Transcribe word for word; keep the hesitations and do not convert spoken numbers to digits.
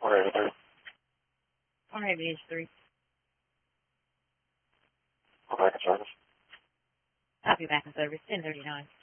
four eighty-three. four eighty-three. Go back in service. Copy back in service, ten thirty-nine.